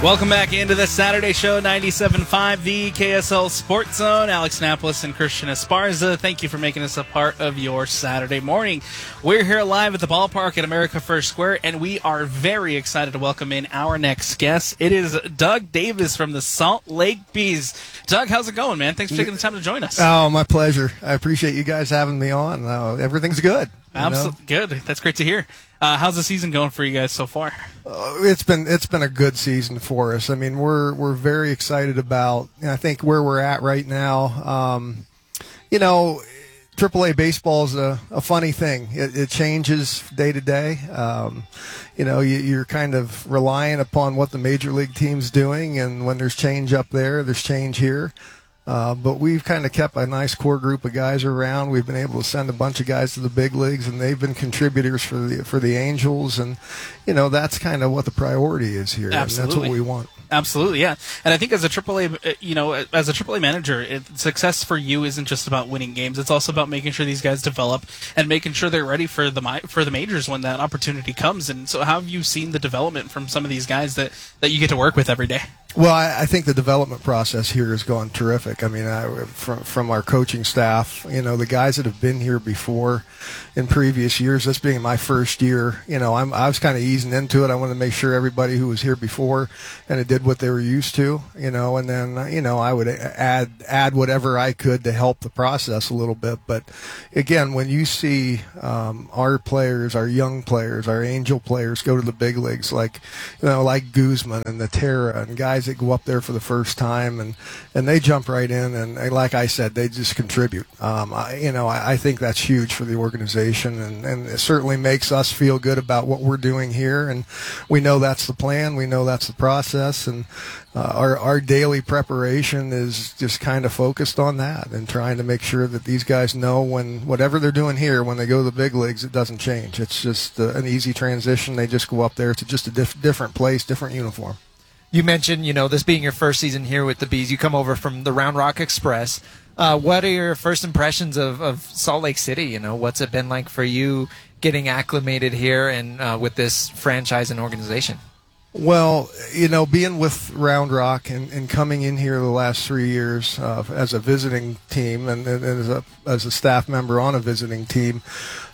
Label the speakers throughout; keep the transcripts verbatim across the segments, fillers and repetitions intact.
Speaker 1: Welcome back into the Saturday Show, ninety-seven point five, the K S L Sports Zone. Alex Napolis and Christian Esparza, thank you for making us a part of your Saturday morning. We're here live at the ballpark at America First Square, and we are very excited to welcome in our next guest. It is Doug Davis from the Salt Lake Bees. Doug, how's it going, man? Thanks for taking the time to join us.
Speaker 2: Oh, my pleasure. I appreciate you guys having me on. Uh, everything's good.
Speaker 1: Absolutely good. That's great to hear. Uh, how's the season going for you guys so far?
Speaker 2: Uh, it's been it's been a good season for us. I mean, we're we're very excited about. I think where we're at right now. Um, you know, triple A baseball is a, a funny thing. It, it changes day to day. Um, you know, you, you're kind of relying upon what the major league team's doing, and when there's change up there, there's change here. Uh, but we've kind of kept a nice core group of guys around. We've been able to send a bunch of guys to the big leagues, and they've been contributors for the for the Angels. And you know, that's kind of what the priority is here.
Speaker 1: Absolutely.
Speaker 2: And that's what we want.
Speaker 1: Absolutely, yeah. And I think as a triple A, you know, as a triple A manager, it, success for you isn't just about winning games. It's also about making sure these guys develop and making sure they're ready for the for the majors when that opportunity comes. And so, how have you seen the development from some of these guys that, that you get to work with every day?
Speaker 2: Well, I, I think the development process here has gone terrific. I mean, I, from from our coaching staff, you know, the guys that have been here before in previous years, this being my first year, you know, I'm, I was kind of easing into it. I wanted to make sure everybody who was here before and it did what they were used to, you know, and then, you know, I would add add whatever I could to help the process a little bit. But again, when you see um, our players, our young players, our Angel players go to the big leagues, like, you know, like Guzman and Natera and guys that go up there for the first time, and, and they jump right in, and, and like I said, they just contribute. Um, I, you know, I, I think that's huge for the organization, and, and it certainly makes us feel good about what we're doing here, and we know that's the plan, we know that's the process, and uh, our, our daily preparation is just kind of focused on that and trying to make sure that these guys know when whatever they're doing here, when they go to the big leagues, it doesn't change. It's just uh, an easy transition. They just go up there to just a diff- different place, different uniform.
Speaker 3: You mentioned, you know, this being your first season here with the Bees. You come over from the Round Rock Express. Uh, what are your first impressions of, of Salt Lake City? You know, what's it been like for you getting acclimated here and uh, with this franchise and organization?
Speaker 2: Well, you know, being with Round Rock and, and coming in here the last three years uh, as a visiting team and, and as a as a staff member on a visiting team,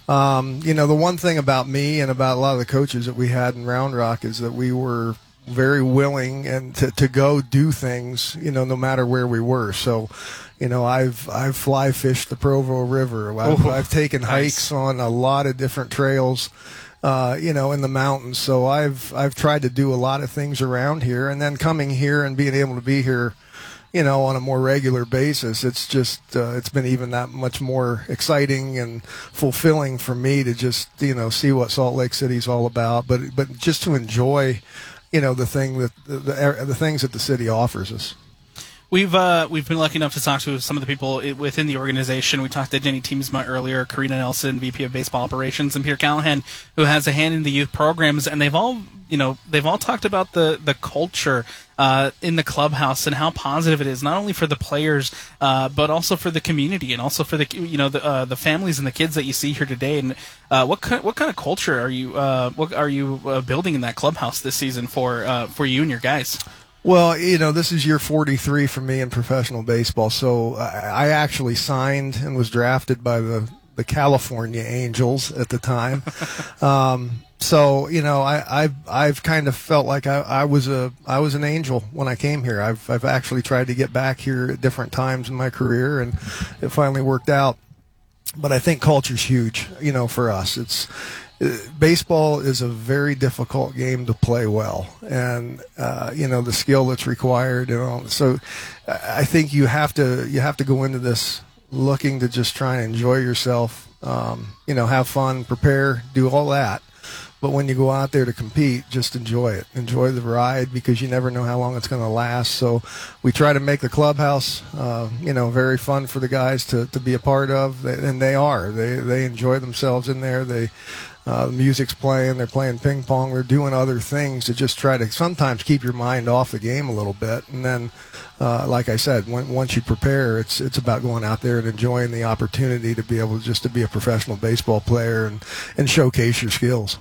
Speaker 2: um, you know, the one thing about me and about a lot of the coaches that we had in Round Rock is that we were very willing and to, to go do things, you know, no matter where we were. So, you know, I've I've fly fished the Provo River. I've,
Speaker 1: oh,
Speaker 2: I've taken
Speaker 1: nice.
Speaker 2: hikes on a lot of different trails, uh, you know, in the mountains. So I've I've tried to do a lot of things around here, and then coming here and being able to be here, you know, on a more regular basis, it's just uh, it's been even that much more exciting and fulfilling for me to just, you know, see what Salt Lake City's all about, but but just to enjoy, you know, the thing that the, the the things that the city offers us.
Speaker 1: We've uh, we've been lucky enough to talk to some of the people within the organization. We talked to Jenny Teamsma earlier, Karina Nelson, V P of Baseball Operations, and Peter Callahan, who has a hand in the youth programs. And they've all, you know, they've all talked about the the culture uh, in the clubhouse and how positive it is, not only for the players, uh, but also for the community and also for the, you know, the uh, the families and the kids that you see here today. And uh, what kind what kind of culture are you uh, what are you uh, building in that clubhouse this season for uh, for you and your guys?
Speaker 2: Well, you know, this is year forty-three for me in professional baseball. So I actually signed and was drafted by the, the California Angels at the time. um, so, you know, I, I've, I've kind of felt like I, I was a I was an Angel when I came here. I've, I've actually tried to get back here at different times in my career, and it finally worked out. But I think culture's huge, you know, for us. It's baseball is a very difficult game to play well, and uh, you know, the skill that's required, you know. So I think you have to you have to go into this looking to just try and enjoy yourself, um, you know, have fun, prepare, do all that. But when you go out there to compete, just enjoy it. Enjoy the ride, because you never know how long it's going to last. So we try to make the clubhouse, uh, you know, very fun for the guys to, to be a part of, and they are. They they enjoy themselves in there. They uh, the music's playing. They're playing ping pong. They're doing other things to just try to sometimes keep your mind off the game a little bit. And then, uh, like I said, when, once you prepare, it's it's about going out there and enjoying the opportunity to be able to just to be a professional baseball player and, and showcase your skills.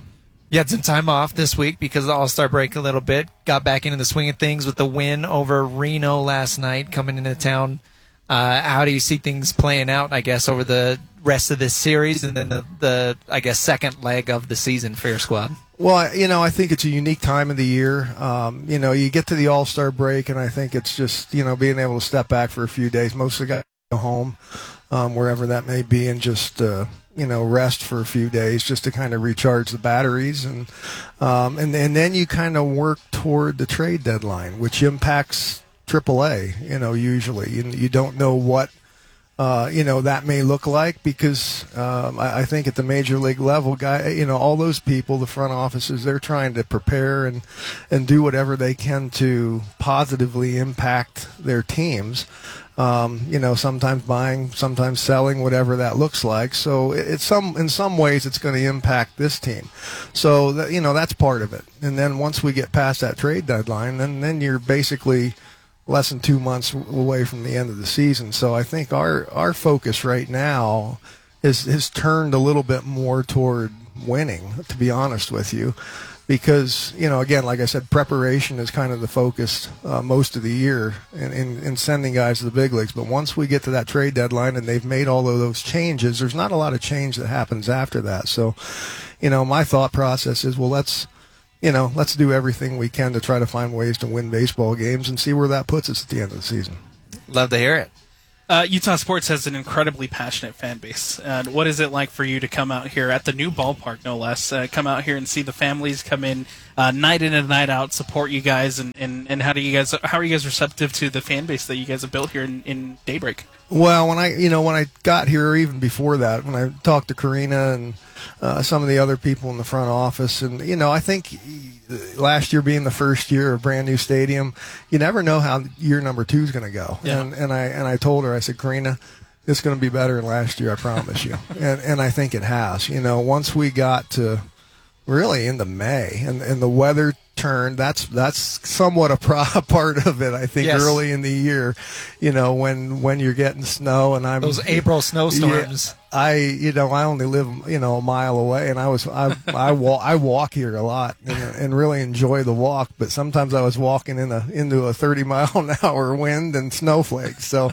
Speaker 3: You had some time off this week because of the All-Star break a little bit. Got back into the swing of things with the win over Reno last night, coming into town. Uh, how do you see things playing out, I guess, over the rest of this series and then the, the, I guess, second leg of the season for your squad?
Speaker 2: Well, you know, I think it's a unique time of the year. Um, you know, you get to the All-Star break, and I think it's just, you know, being able to step back for a few days. Most of the guys go home, um, wherever that may be, and just, uh, you know, rest for a few days just to kind of recharge the batteries. And, um, and, and then you kind of work toward the trade deadline, which impacts triple A, you know, usually. You, you don't know what, uh, you know, that may look like because um, I, I think at the major league level, guy, you know, all those people, the front offices, they're trying to prepare and, and do whatever they can to positively impact their teams. Um, you know, sometimes buying, sometimes selling, whatever that looks like. So it's some, in some ways, it's going to impact this team. So that, you know, that's part of it. And then once we get past that trade deadline, then then you're basically less than two months away from the end of the season. So I think our our focus right now is has turned a little bit more toward winning, to be honest with you. Because, you know, again, like I said, preparation is kind of the focus uh, most of the year in, in, in sending guys to the big leagues. But once we get to that trade deadline and they've made all of those changes, there's not a lot of change that happens after that. So, you know, my thought process is, well, let's, you know, let's do everything we can to try to find ways to win baseball games and see where that puts us at the end of the season.
Speaker 3: Love to hear it.
Speaker 1: Uh, Utah Sports has an incredibly passionate fan base. Uh, what is it like for you to come out here at the new ballpark, no less, uh, come out here and see the families come in uh, night in and night out, support you guys, and, and, and how do you guys how are you guys receptive to the fan base that you guys have built here in, in Daybreak?
Speaker 2: Well, when I you know when I got here, or even before that, when I talked to Karina and uh, some of the other people in the front office, and you know, I think last year being the first year of a brand new stadium, you never know how year number two is going to go.
Speaker 1: Yeah.
Speaker 2: And and I and I told her, I said, Karina, it's going to be better than last year, I promise you. and and I think it has. You know, once we got to really into May and and the weather turned, that's that's somewhat a pro- part of it, I think. Yes. Early in the year, you know, when when you're getting snow, and I'm
Speaker 3: those April snowstorms.
Speaker 2: Yeah, I you know I only live you know a mile away, and I was I I walk I walk here a lot and, and really enjoy the walk. But sometimes I was walking in a into a thirty mile an hour wind and snowflakes. So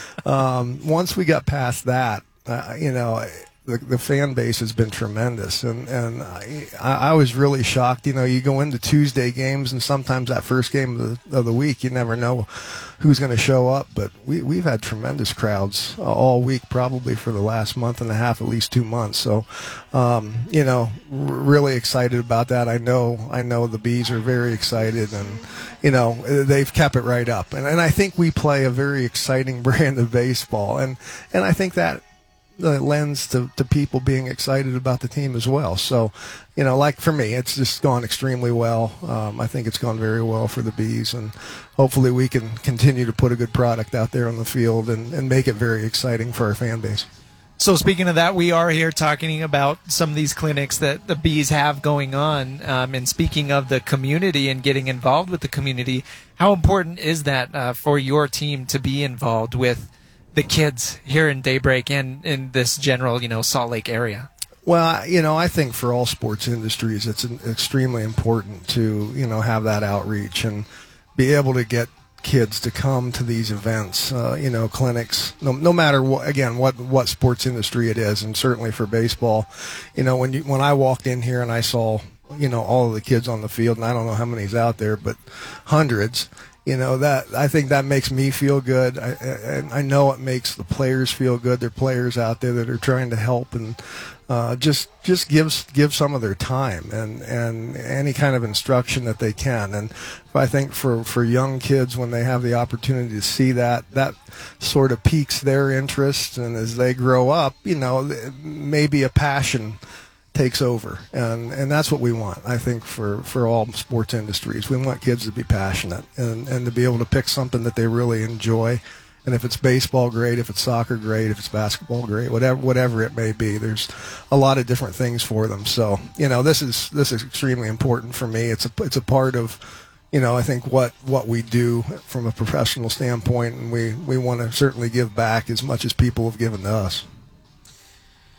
Speaker 2: um, once we got past that, uh, you know. The, the fan base has been tremendous, and and I, I was really shocked. You know, you go into Tuesday games, and sometimes that first game of the, of the week, you never know who's going to show up. But we we've had tremendous crowds uh, all week, probably for the last month and a half, at least two months. So, um, you know, r- really excited about that. I know I know the Bees are very excited, and you know they've kept it right up. And and I think we play a very exciting brand of baseball, and and I think that. The lens to, to people being excited about the team as well. So, you know, like for me, it's just gone extremely well. Um, I think it's gone very well for the Bees, and hopefully we can continue to put a good product out there on the field and, and make it very exciting for our fan base.
Speaker 3: So speaking of that, we are here talking about some of these clinics that the Bees have going on. Um, and speaking of the community and getting involved with the community, how important is that uh, for your team to be involved with the kids here in Daybreak and in this general, you know, Salt Lake area?
Speaker 2: Well, you know, I think for all sports industries, it's an, extremely important to, you know, have that outreach and be able to get kids to come to these events, uh, you know, clinics, no, no matter what, again, what, what sports industry it is. And certainly for baseball, you know, when you, when I walked in here and I saw, you know, all of the kids on the field, and I don't know how many's out there, but hundreds. You know, that I think that makes me feel good. I, I, I know it makes the players feel good. There are players out there that are trying to help and uh, just just give give some of their time and, and any kind of instruction that they can. And I think for, for young kids, when they have the opportunity to see that, that sort of piques their interest. And as they grow up, you know, maybe a passion takes over, and and that's what we want, I think, for for all sports industries. We want kids to be passionate and and to be able to pick something that they really enjoy. And if it's baseball, great. If it's soccer, great. If it's basketball, great. Whatever whatever it may be, there's a lot of different things for them. So, you know, this is this is extremely important for me. It's a it's a part of, you know, I think what what we do from a professional standpoint, and we we want to certainly give back as much as people have given to us.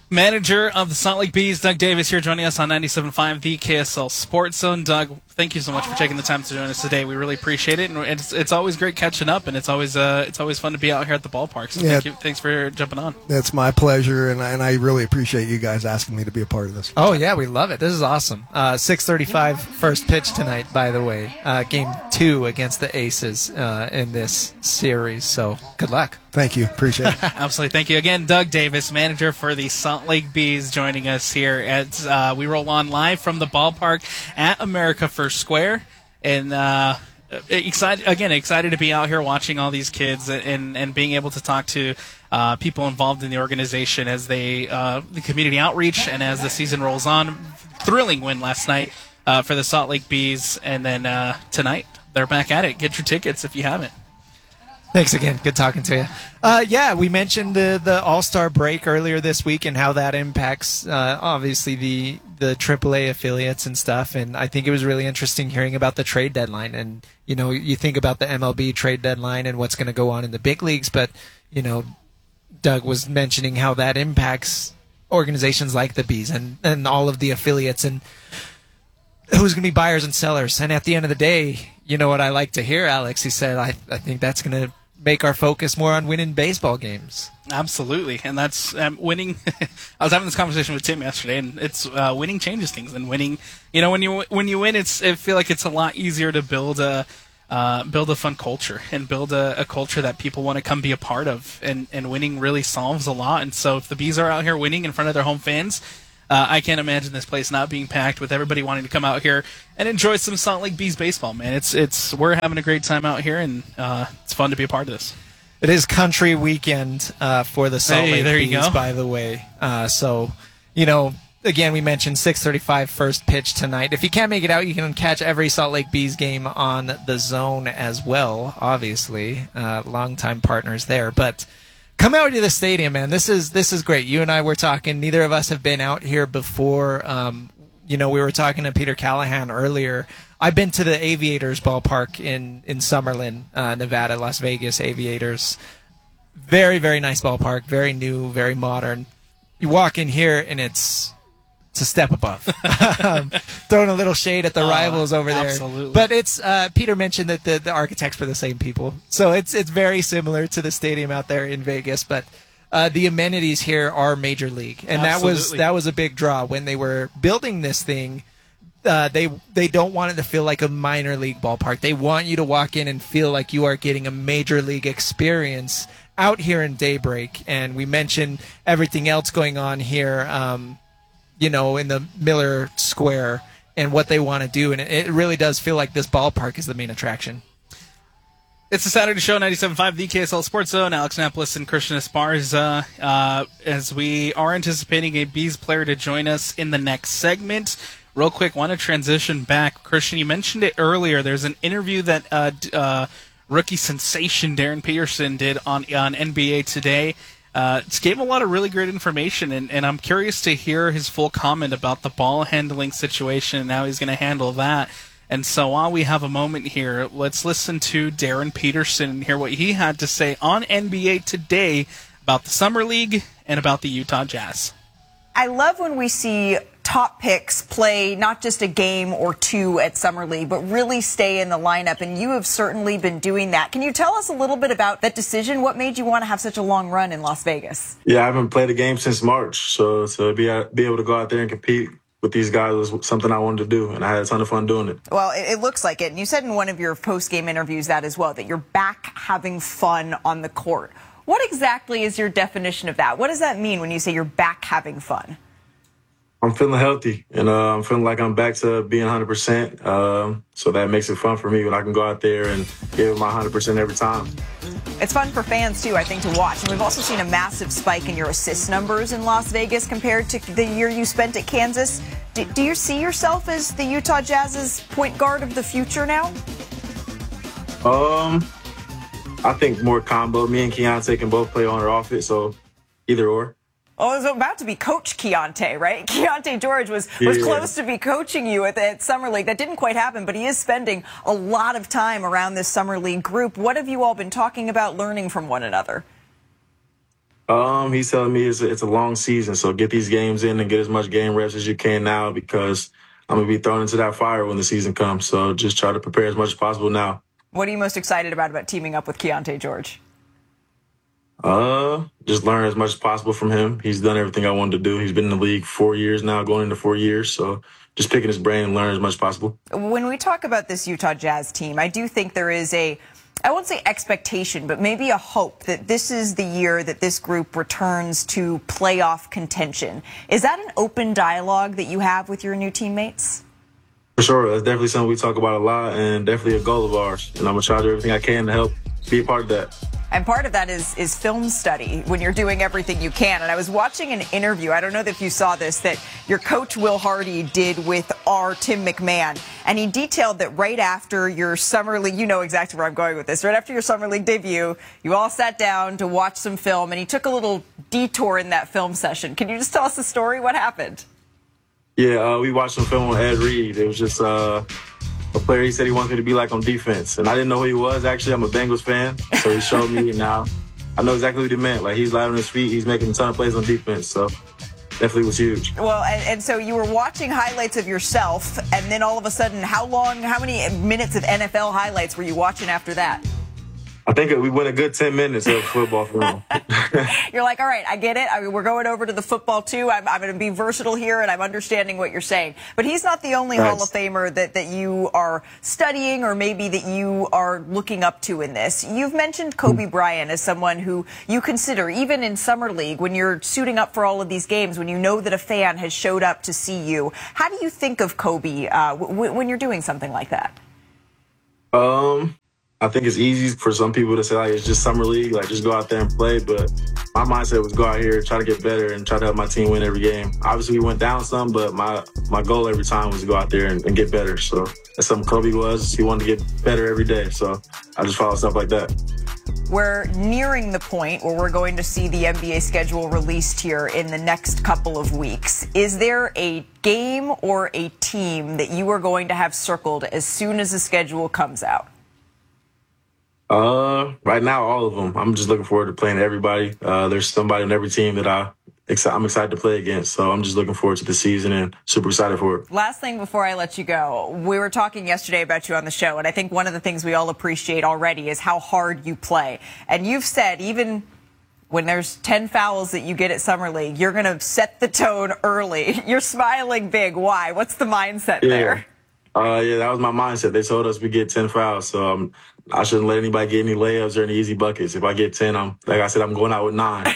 Speaker 1: Manager of the Salt Lake Bees, Doug Davis, here joining us on ninety-seven point five, the K S L Sports Zone. Doug, thank you so much for taking the time to join us today. We really appreciate it, and it's it's always great catching up, and it's always uh it's always fun to be out here at the ballpark. So
Speaker 2: yeah,
Speaker 1: thank you, thanks for jumping on.
Speaker 2: It's my pleasure, and I, and I really appreciate you guys asking me to be a part of this.
Speaker 3: Oh yeah, we love it. This is awesome. Uh, six thirty-five first pitch tonight, by the way. Uh, game two against the Aces uh, in this series. So good luck.
Speaker 2: Thank you. Appreciate it.
Speaker 1: Absolutely. Thank you again, Doug Davis, manager for the Salt Lake Bees, joining us here as uh, we roll on live from the ballpark at America First Square. And uh, excited again, excited to be out here watching all these kids and, and being able to talk to uh, people involved in the organization as they uh, the community outreach and as the season rolls on. Thrilling win last night uh, for the Salt Lake Bees, and then uh, tonight they're back at it. Get your tickets if you haven't.
Speaker 3: Thanks again. Good talking to you. Uh, yeah, we mentioned the, the All-Star break earlier this week and how that impacts, uh, obviously, the the triple A affiliates and stuff. And I think it was really interesting hearing about the trade deadline. And, you know, you think about the M L B trade deadline and what's going to go on in the big leagues. But, you know, Doug was mentioning how that impacts organizations like the Bees and, and all of the affiliates and who's going to be buyers and sellers. And at the end of the day, you know what I like to hear, Alex? He said, I, I think that's going to make our focus more on winning baseball games.
Speaker 1: Absolutely. And that's um, winning. I was having this conversation with Tim yesterday, and it's uh, winning changes things. And winning, you know, when you when you win, it's I feel like it's a lot easier to build a uh, build a fun culture and build a, a culture that people want to come be a part of. And, and winning really solves a lot. And so if the Bees are out here winning in front of their home fans, Uh, I can't imagine this place not being packed with everybody wanting to come out here and enjoy some Salt Lake Bees baseball, man. It's it's we're having a great time out here, and uh, it's fun to be a part of this.
Speaker 3: It is country weekend uh, for the Salt
Speaker 1: Hey,
Speaker 3: Lake
Speaker 1: there you
Speaker 3: Bees,
Speaker 1: go.
Speaker 3: by the way. Uh, so, you know, again, we mentioned six thirty-five first pitch tonight. If you can't make it out, you can catch every Salt Lake Bees game on the Zone as well, obviously. Uh, longtime partners there. But come out to the stadium, man. This is this is great. You and I were talking. Neither of us have been out here before. Um, you know, we were talking to Peter Callahan earlier. I've been to the Aviators ballpark in in Summerlin, uh, Nevada, Las Vegas Aviators. Very, very nice ballpark. Very new, very modern. You walk in here, and it's it's a step above. um, throwing a little shade at the
Speaker 1: Uh,
Speaker 3: rivals over there.
Speaker 1: absolutely.
Speaker 3: But it's uh, Peter mentioned that the, the architects were the same people, so it's it's very similar to the stadium out there in Vegas. But uh, the amenities here are major league, and that was
Speaker 1: Absolutely.
Speaker 3: that was a big draw when they were building this thing. Uh, they they don't want it to feel like a minor league ballpark. They want you to walk in and feel like you are getting a major league experience out here in Daybreak. And we mentioned everything else going on here. Um, you know, in the Miller Square and what they want to do. And it, it really does feel like this ballpark is the main attraction.
Speaker 1: It's a Saturday show, ninety-seven point five, the K S L Sports Zone. Alex Napolis and Christian Esparza, uh, as we are anticipating a Bees player to join us in the next segment. Real quick, want to transition back. Christian, you mentioned it earlier. There's an interview that uh, d- uh, rookie sensation Darren Peterson did on, on N B A Today. Uh, it gave a lot of really great information, and, and I'm curious to hear his full comment about the ball handling situation and how he's going to handle that. And so while we have a moment here, let's listen to Darren Peterson and hear what he had to say on N B A Today about the Summer League and about the Utah Jazz.
Speaker 4: I love when we see top picks play not just a game or two at Summer League, but really stay in the lineup, and you have certainly been doing that. Can you tell us a little bit about that decision? What made you want to have such a long run in Las Vegas?
Speaker 5: Yeah, I haven't played a game since March, so to be be able to go out there and compete with these guys was something I wanted to do, and I had a ton of fun doing it.
Speaker 4: Well, it, it looks like it, and you said in one of your post-game interviews that as well, that you're back having fun on the court. What exactly is your definition of that? What does that mean when you say you're back having fun?
Speaker 5: I'm feeling healthy, and uh, I'm feeling like I'm back to being one hundred percent. Um, so that makes it fun for me when I can go out there and give it my one hundred percent every time.
Speaker 4: It's fun for fans, too, I think, to watch. And we've also seen a massive spike in your assist numbers in Las Vegas compared to the year you spent at Kansas. Do, do you see yourself as the Utah Jazz's point guard of the future now?
Speaker 5: Um, I think more combo. Me and Keontae can both play on or off it, so either or.
Speaker 4: Oh, it was about to be Coach Keontae, right? Keontae George was, was
Speaker 5: Yeah.
Speaker 4: close to be coaching you at, at Summer League. That didn't quite happen, but he is spending a lot of time around this Summer League group. What have you all been talking about, learning from one another?
Speaker 5: Um, he's telling me it's a, it's a long season, so get these games in and get as much game reps as you can now because I'm going to be thrown into that fire when the season comes. So just try to prepare as much as possible now.
Speaker 4: What are you most excited about about teaming up with Keontae George?
Speaker 5: Uh, just learn as much as possible from him. He's done everything I wanted to do. He's been in the league four years now, going into four years. So just picking his brain and learn as much as possible.
Speaker 4: When we talk about this Utah Jazz team, I do think there is a, I won't say expectation, but maybe a hope that this is the year that this group returns to playoff contention. Is that an open dialogue that you have with your new teammates?
Speaker 5: For sure. That's definitely something we talk about a lot and definitely a goal of ours. And I'm going to try to do everything I can to help be a part of that.
Speaker 4: And part of that is is film study when you're doing everything you can. And I was watching an interview, I don't know if you saw this, that your coach Will Hardy did with our Tim McMahon. And he detailed that right after your summer league, you know exactly where I'm going with this, right after your summer league debut, you all sat down to watch some film, and he took a little detour in that film session. Can you just tell us the story? What happened?
Speaker 5: Yeah, uh, we watched some film on Ed Reed. It was just uh, a player he said he wanted me to be like on defense. And I didn't know who he was, actually. I'm a Bengals fan. So he showed me, and now I know exactly what he meant. Like, he's light on his feet. He's making a ton of plays on defense. So definitely was huge.
Speaker 4: Well, and, and so you were watching highlights of yourself, and then all of a sudden, how long, how many minutes of N F L highlights were you watching after that?
Speaker 5: I think we went a good ten minutes of football film.
Speaker 4: You're like, all right, I get it. I mean, we're going over to the football, too. I'm, I'm going to be versatile here, and I'm understanding what you're saying. But he's not the only
Speaker 5: Nice.
Speaker 4: Hall of Famer that, that you are studying or maybe that you are looking up to in this. You've mentioned Kobe Bryant as someone who you consider, even in Summer League, when you're suiting up for all of these games, when you know that a fan has showed up to see you. How do you think of Kobe uh, w- when you're doing something like that?
Speaker 5: Um, I think it's easy for some people to say, like, it's just summer league, like, just go out there and play. But my mindset was go out here, try to get better, and try to help my team win every game. Obviously, we went down some, but my, my goal every time was to go out there and, and get better. So that's something Kobe was. He wanted to get better every day. So I just follow stuff like that.
Speaker 4: We're nearing the point where we're going to see the N B A schedule released here in the next couple of weeks. Is there a game or a team that you are going to have circled as soon as the schedule comes out?
Speaker 5: Uh, right now, all of them. I'm just looking forward to playing everybody. Uh, there's somebody on every team that I, I'm excited to play against. So I'm just looking forward to the season and super excited for it.
Speaker 4: Last thing before I let you go. We were talking yesterday about you on the show, and I think one of the things we all appreciate already is how hard you play. And you've said even when there's ten fouls that you get at Summer League, you're going to set the tone early. You're smiling big. Why? What's the mindset
Speaker 5: Yeah.
Speaker 4: there?
Speaker 5: Uh, yeah, that was my mindset. They told us we get ten fouls, so um, I shouldn't let anybody get any layups or any easy buckets. If I get ten, I'm like I said, I'm going out with nine.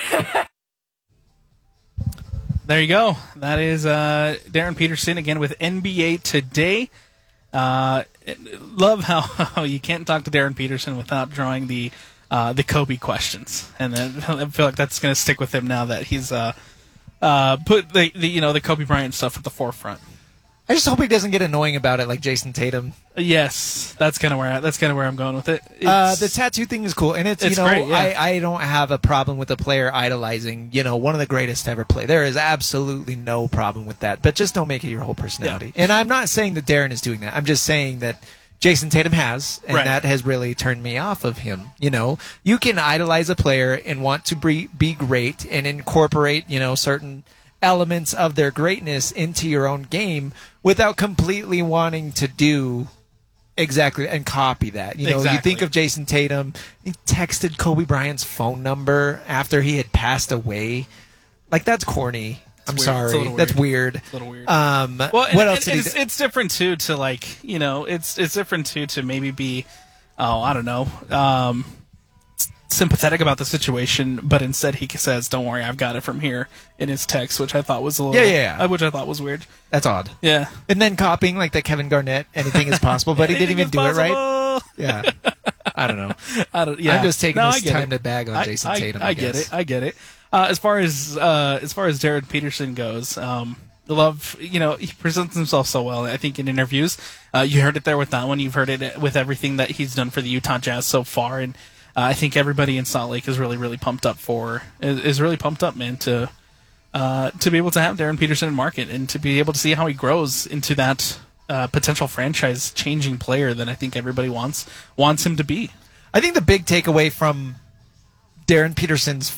Speaker 1: There you go. That is uh, Darren Peterson again with N B A Today. Uh, love how, how you can't talk to Darren Peterson without drawing the uh, the Kobe questions, and then I feel like that's going to stick with him now that he's uh, uh, put the, the you know the Kobe Bryant stuff at the forefront.
Speaker 3: I just hope he doesn't get annoying about it like Jason Tatum.
Speaker 1: Yes, that's kind of where I, that's kind of where I'm going with it.
Speaker 3: Uh, the tattoo thing is cool, and it's,
Speaker 1: It's
Speaker 3: you know
Speaker 1: great, yeah.
Speaker 3: I, I don't have a problem with a player idolizing you know one of the greatest to ever play. There is absolutely no problem with that, but just don't make it your whole personality.
Speaker 1: Yeah.
Speaker 3: And I'm not saying that Darren is doing that. I'm just saying that Jason Tatum has, and
Speaker 1: Right.
Speaker 3: that has really turned me off of him. You know, you can idolize a player and want to be, be great and incorporate you know certain elements of their greatness into your own game without completely wanting to do exactly and copy that. You know,
Speaker 1: Exactly.
Speaker 3: you think of Jason Tatum, he texted Kobe Bryant's phone number after he had passed away. Like, that's corny. I'm
Speaker 1: weird. It's a
Speaker 3: sorry.
Speaker 1: little
Speaker 3: That's
Speaker 1: weird.
Speaker 3: weird.
Speaker 1: It's a little weird.
Speaker 3: Um,
Speaker 1: Well,
Speaker 3: what
Speaker 1: and-
Speaker 3: else
Speaker 1: and
Speaker 3: did he
Speaker 1: it's,
Speaker 3: do?
Speaker 1: it's different too to like you know it's it's different too to maybe be oh I don't know um, sympathetic about the situation, but instead he says, "Don't worry, I've got it from here" in his text, which I thought was a little
Speaker 3: Yeah, yeah, yeah.
Speaker 1: uh, which I thought was weird.
Speaker 3: That's odd.
Speaker 1: Yeah,
Speaker 3: And then copying like that Kevin Garnett, anything is possible, but he didn't even
Speaker 1: Anything
Speaker 3: do
Speaker 1: is
Speaker 3: it right.
Speaker 1: possible.
Speaker 3: Yeah. I don't know.
Speaker 1: I don't, yeah.
Speaker 3: I'm just taking
Speaker 1: No,
Speaker 3: this
Speaker 1: I get
Speaker 3: time
Speaker 1: it.
Speaker 3: to bag on
Speaker 1: I-
Speaker 3: Jason
Speaker 1: I,
Speaker 3: Tatum,
Speaker 1: I,
Speaker 3: I
Speaker 1: get
Speaker 3: guess.
Speaker 1: it. I get it. Uh, as far as uh, as far as Darren Peterson goes, um, the love, you know, he presents himself so well. I think in interviews, uh, you heard it there with that one. You've heard it with everything that he's done for the Utah Jazz so far, and uh, I think everybody in Salt Lake is really, really pumped up for is, is really pumped up, man, to uh, to be able to have Darren Peterson in market and to be able to see how he grows into that uh, potential franchise-changing player that I think everybody wants wants him to be.
Speaker 3: I think the big takeaway from Darren Peterson's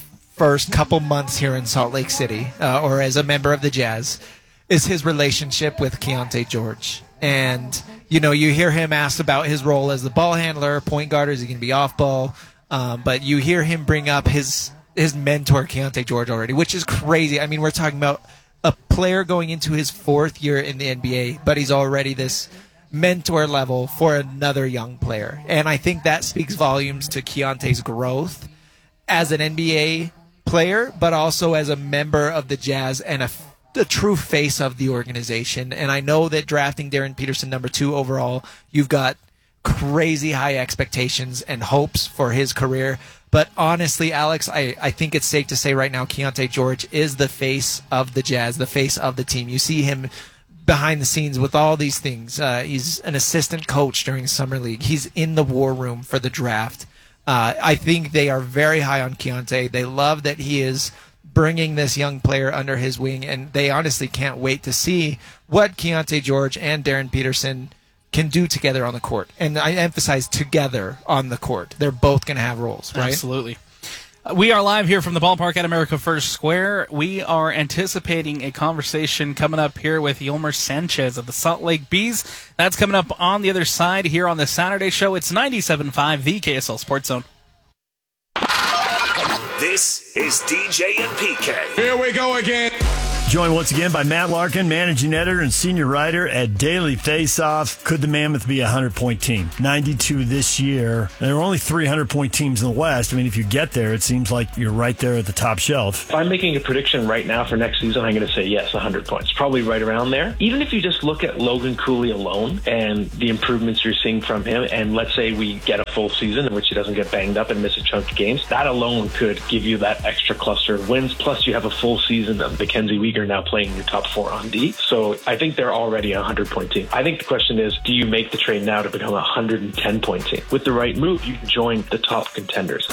Speaker 3: first couple months here in Salt Lake City, uh, or as a member of the Jazz, is his relationship with Keyonte George. And, you know, you hear him asked about his role as the ball handler, point guard, is he going to be off ball? Um, but you hear him bring up his his mentor, Keyonte George, already, which is crazy. I mean, we're talking about a player going into his fourth year in the N B A, but he's already this mentor level for another young player. And I think that speaks volumes to Keyonte's growth as an N B A player, but also as a member of the Jazz and a, a true face of the organization. And I know that drafting Darren Peterson number two overall, you've got crazy high expectations and hopes for his career. But honestly, Alex, I, I think it's safe to say right now Keyonte George is the face of the Jazz, the face of the team. You see him behind the scenes with all these things. Uh, he's an assistant coach during Summer League. He's in the war room for the draft. Uh, I think they are very high on Keyonte. They love that he is bringing this young player under his wing, and they honestly can't wait to see what Keyonte George and Darren Peterson can do together on the court. And I emphasize together on the court. They're both going to have roles, right?
Speaker 1: Absolutely. We are live here from the ballpark at America First Square. We are anticipating a conversation coming up here with Yolmer Sanchez of the Salt Lake Bees. That's coming up on the other side here on the Saturday show. It's ninety-seven point five, the K S L Sports Zone.
Speaker 6: This is D J and P K.
Speaker 7: Here we go again. Joined once again by Matt Larkin, managing editor and senior writer at Daily Faceoff. Could the Mammoth be a hundred-point team? ninety-two this year. There are only three hundred-point teams in the West. I mean, if you get there, it seems like you're right there at the top shelf.
Speaker 8: If I'm making a prediction right now for next season, I'm going to say yes, one hundred points. Probably right around there. Even if you just look at Logan Cooley alone and the improvements you're seeing from him, and let's say we get a full season in which he doesn't get banged up and miss a chunk of games, that alone could give you that extra cluster of wins. Plus, you have a full season of Mackenzie Weegar now playing your top four on D. So I think they're already a hundred-point team. I think the question is, do you make the trade now to become a one hundred ten-point team? With the right move, you can join the top contenders.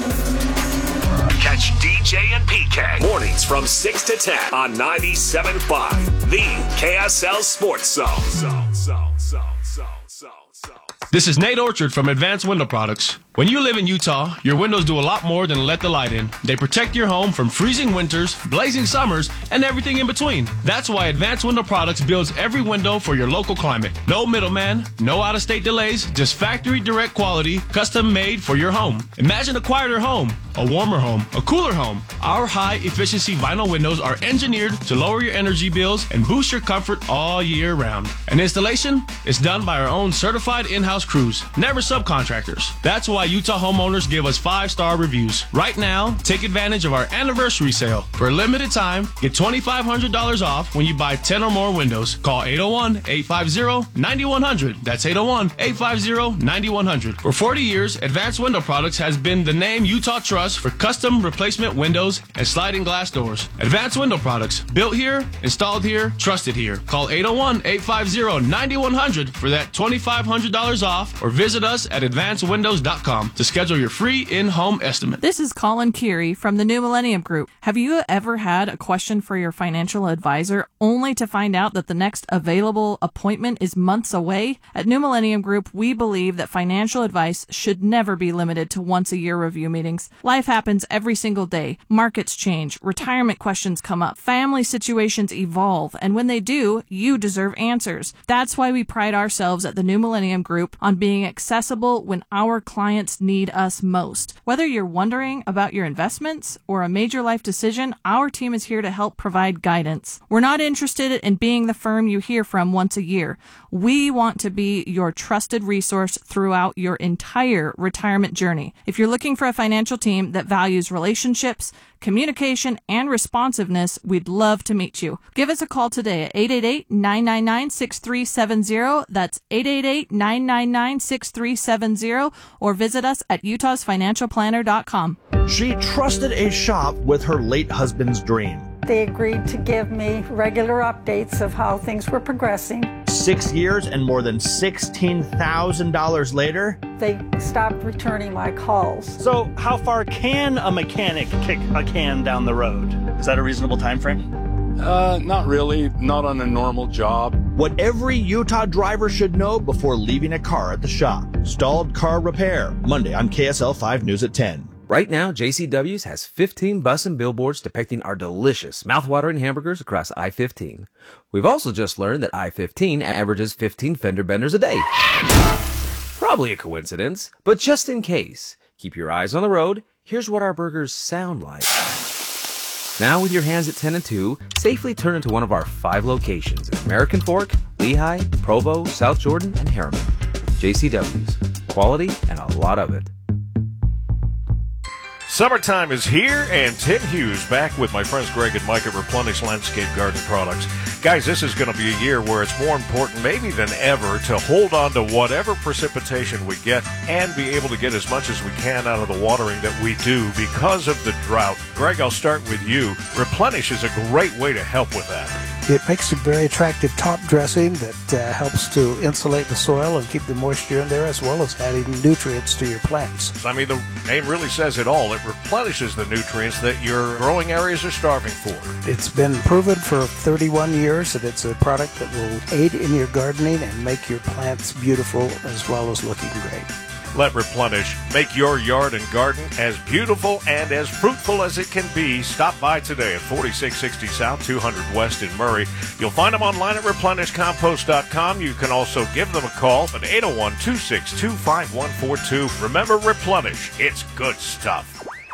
Speaker 6: Catch D J and P K mornings from six to ten on ninety-seven point five, the K S L Sports Zone. Zone, zone, zone, zone, zone, zone.
Speaker 9: This is Nate Orchard from Advanced Window Products. When you live in Utah, your windows do a lot more than let the light in. They protect your home from freezing winters, blazing summers, and everything in between. That's why Advanced Window Products builds every window for your local climate. No middleman, no out-of-state delays, just factory direct quality, custom made for your home. Imagine a quieter home, a warmer home, a cooler home. Our high-efficiency vinyl windows are engineered to lower your energy bills and boost your comfort all year round. And installation is done by our own certified in-house crews, never subcontractors. That's why Utah homeowners give us five-star reviews. Right now, take advantage of our anniversary sale. For a limited time, get twenty-five hundred dollars off when you buy ten or more windows. Call eight oh one, eight five zero, nine one zero zero. That's eight oh one, eight five zero, nine one zero zero. For forty years, Advanced Window Products has been the name Utah trusts for custom replacement windows and sliding glass doors. Advanced Window Products, built here, installed here, trusted here. Call eight oh one, eight five zero, nine one zero zero for that twenty-five hundred dollars off, or visit us at advanced windows dot com to schedule your free in-home estimate.
Speaker 10: This is Colin Keary from the New Millennium Group. Have you ever had a question for your financial advisor only to find out that the next available appointment is months away? At New Millennium Group, we believe that financial advice should never be limited to once-a-year review meetings. Life happens every single day. Markets change, retirement questions come up, family situations evolve, and when they do, you deserve answers. That's why we pride ourselves at the New Millennium Group on being accessible when our clients need us most. Whether you're wondering about your investments or a major life decision, our team is here to help provide guidance. We're not interested in being the firm you hear from once a year. We want to be your trusted resource throughout your entire retirement journey. If you're looking for a financial team that values relationships, communication, and responsiveness, we'd love to meet you. Give us a call today at eight eight eight, nine nine nine, six three seven zero. That's eight eight eight, nine nine nine, six three seven zero, or visit us at utahs financial planner dot com.
Speaker 11: She trusted a shop with her late husband's dream.
Speaker 12: They agreed to give me regular updates of how things were progressing.
Speaker 11: Six years and more than sixteen thousand dollars later,
Speaker 12: they stopped returning my calls.
Speaker 13: So how far can a mechanic kick a can down the road? Is that a reasonable time frame?
Speaker 14: Uh, not really. Not on a normal job.
Speaker 11: What every Utah driver should know before leaving a car at the shop. Stalled car repair. Monday on K S L five News at ten.
Speaker 15: Right now, J C W's has fifteen bussin' billboards depicting our delicious, mouthwatering hamburgers across I fifteen. We've also just learned that I fifteen averages fifteen fender benders a day. Probably a coincidence, but just in case, keep your eyes on the road. Here's what our burgers sound like. Now with your hands at ten and two, safely turn into one of our five locations in American Fork, Lehigh, Provo, South Jordan, and Harriman. J C W's. Quality and a lot of it.
Speaker 16: Summertime is here, and Tim Hughes back with my friends Greg and Mike at Replenish Landscape Garden Products. Guys, this is going to be a year where it's more important maybe than ever to hold on to whatever precipitation we get and be able to get as much as we can out of the watering that we do because of the drought. Greg, I'll start with you. Replenish is a great way to help with that.
Speaker 17: It makes a very attractive top dressing that uh, helps to insulate the soil and keep the moisture in there, as well as adding nutrients to your plants.
Speaker 16: I mean, the name really says it all. It replenishes the nutrients that your growing areas are starving for.
Speaker 17: It's been proven for thirty-one years that it's a product that will aid in your gardening and make your plants beautiful as well as looking great.
Speaker 16: Let Replenish make your yard and garden as beautiful and as fruitful as it can be. Stop by today at forty-six sixty South, two hundred West in Murray. You'll find them online at replenish compost dot com. You can also give them a call at eight oh one, two six two, five one four two. Remember Replenish. It's good stuff.